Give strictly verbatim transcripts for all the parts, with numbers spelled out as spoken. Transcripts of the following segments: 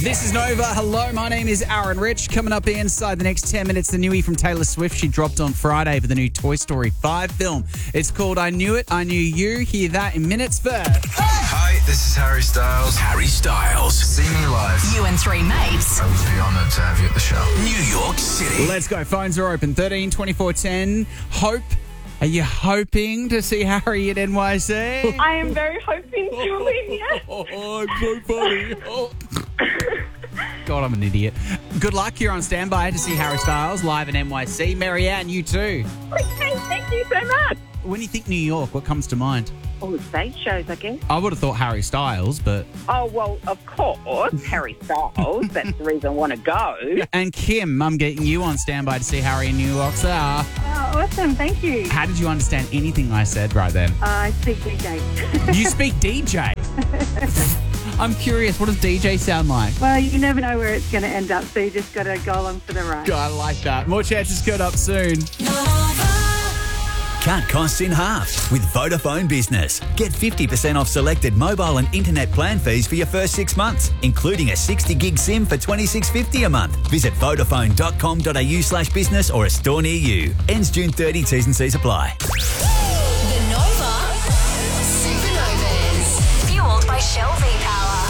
This is Nova. Hello, my name is Aaron Rich. Coming up inside the next ten minutes, the newie from Taylor Swift. She dropped on Friday for the new Toy Story five film. It's called I Knew It, I Knew You. Hear that in minutes first. Hi, this is Harry Styles. Harry Styles. See me live. You and three mates. I would be honoured to have you at the show. New York City. Let's go. Phones are open. thirteen twenty-four ten. Hope. Are you hoping to see Harry at N Y C? I am very hoping to win, yes. Oh, oh, I'm so funny. Oh. God, I'm an idiot. Good luck. You're on standby to see Harry Styles live in N Y C. Marianne, you too. Okay, thank you so much. When you think New York, what comes to mind? Oh, stage shows, I guess. I would have thought Harry Styles, but... Oh, well, of course, Harry Styles. That's the reason I want to go. And Kim, I'm getting you on standby to see Harry in New York. So, uh, Oh, awesome. Thank you. how did you understand anything I said right then? Uh, I speak D J. You speak D J. I'm curious, what does D J sound like? Well, you never know where it's going to end up, so you just got to go along for the ride. God, I like that. More chances coming up soon. Cut costs in half with Vodafone Business. Get fifty percent off selected mobile and internet plan fees for your first six months, including a sixty gig SIM for twenty-six fifty a month. Visit vodafone.com.au slash business or a store near you. Ends June thirtieth. T's and C's apply. The Nova Supernovas. Fueled by Shell V-Power.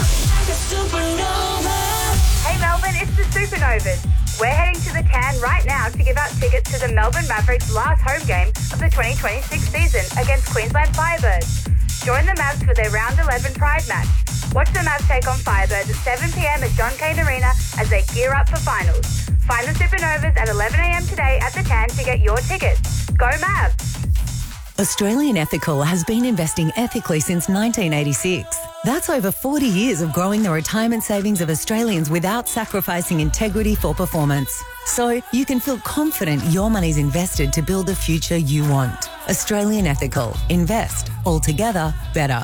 Hey Melbourne, it's the Supernovas. We're heading to the Tan right now to give out tickets to the Melbourne Mavericks' last home game of the twenty twenty-six season against Queensland Firebirds. Join the Mavs for their round eleven Pride match. Watch the Mavs take on Firebirds at seven p.m. at John Cain Arena as they gear up for finals. Find the Supernovas at eleven a.m. today at the Tan to get your tickets. Go Mavs! Australian Ethical has been investing ethically since nineteen eighty-six. That's over forty years of growing the retirement savings of Australians without sacrificing integrity for performance. So you can feel confident your money's invested to build the future you want. Australian Ethical. Invest. Altogether better.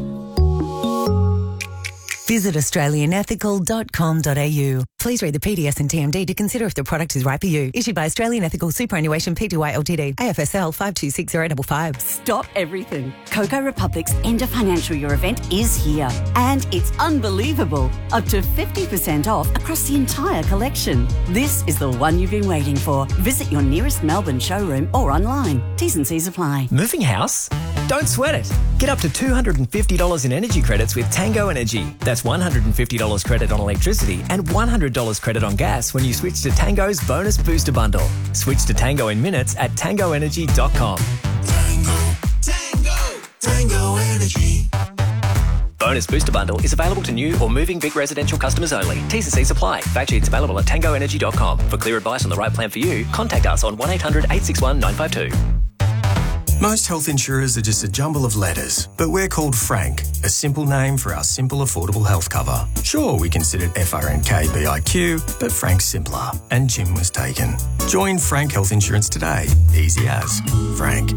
Visit australian ethical dot com dot a u. Please read the P D S and T M D to consider if the product is right for you. Issued by Australian Ethical Superannuation Pty Ltd. A F S L five two six zero five five. Stop everything. Coco Republic's end of financial year event is here. And it's unbelievable. Up to fifty percent off across the entire collection. This is the one you've been waiting for. Visit your nearest Melbourne showroom or online. T's and C's apply. Moving house? Don't sweat it. Get up to two hundred fifty dollars in energy credits with Tango Energy. That's one hundred fifty dollars credit on electricity and one hundred dollars credit on gas when you switch to Tango's Bonus Booster Bundle. Switch to Tango in minutes at tango energy dot com. Tango, Tango, Tango Energy. Bonus Booster Bundle is available to new or moving big residential customers only. T's and C's apply. Fact sheets available at tango energy dot com. For clear advice on the right plan for you, contact us on one eight hundred eight six one nine five two. Most health insurers are just a jumble of letters, but we're called Frank, a simple name for our simple, affordable health cover. Sure, we considered F R N K B I Q, but Frank's simpler, and Jim was taken. Join Frank Health Insurance today. Easy as. Frank.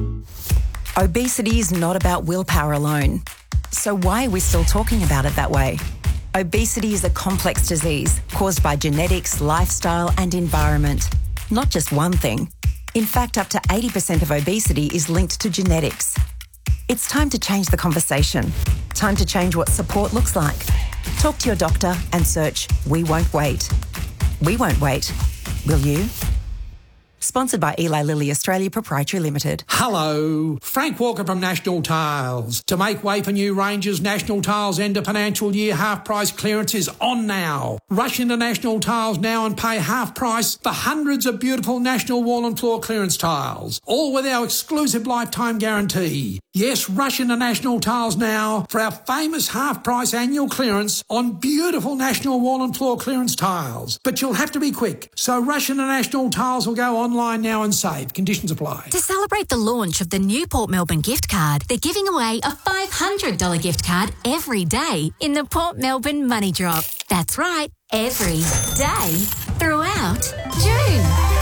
Obesity is not about willpower alone. So why are we still talking about it that way? Obesity is a complex disease caused by genetics, lifestyle, and environment. Not just one thing. In fact, up to eighty percent of obesity is linked to genetics. It's time to change the conversation. Time to change what support looks like. Talk to your doctor and search We Won't Wait. We won't wait. Will you? Sponsored by Eli Lilly Australia Proprietary Limited. Hello, Frank Walker from National Tiles. To make way for new ranges, National Tiles end of financial year half price clearance is on now. Rush into National Tiles now and pay half price for hundreds of beautiful National wall and floor clearance tiles, all with our exclusive lifetime guarantee. Yes, rush into National Tiles now for our famous half price annual clearance on beautiful National wall and floor clearance tiles. But you'll have to be quick, so rush into National Tiles or go online now and save. Conditions apply. To celebrate the launch of the new Port Melbourne gift card, they're giving away a five hundred dollars gift card every day in the Port Melbourne Money Drop. That's right, every day throughout June.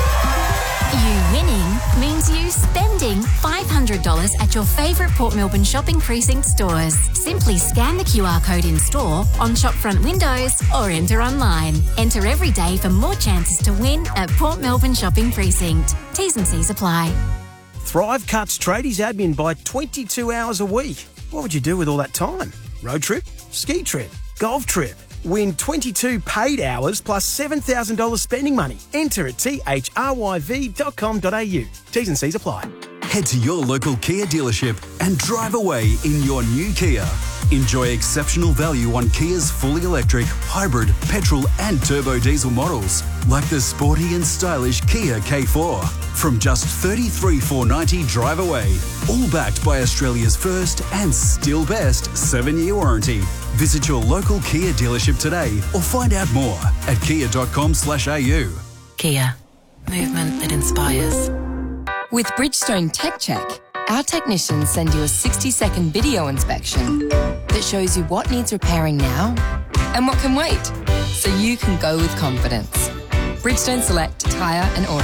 You winning means you spending five hundred dollars at your favourite Port Melbourne shopping precinct stores. Simply scan the Q R code in store, on shopfront windows, or enter online. Enter every day for more chances to win at Port Melbourne Shopping Precinct. T's and C's apply. Thrive cuts tradies admin by twenty-two hours a week. What would you do with all that time? Road trip? Ski trip? Golf trip? Win twenty-two paid hours plus seven thousand dollars spending money. Enter at t h r y v dot com dot a u. T's and C's apply. Head to your local Kia dealership and drive away in your new Kia. Enjoy exceptional value on Kia's fully electric, hybrid, petrol and turbo diesel models, like the sporty and stylish Kia K four. From just thirty-three thousand four hundred ninety dollars drive away, all backed by Australia's first and still best seven-year warranty. Visit your local Kia dealership today or find out more at kia dot com slash a u. Kia. Movement that inspires. With Bridgestone Tech Check, our technicians send you a sixty-second video inspection that shows you what needs repairing now and what can wait, so you can go with confidence. Bridgestone Select Tyre and Auto.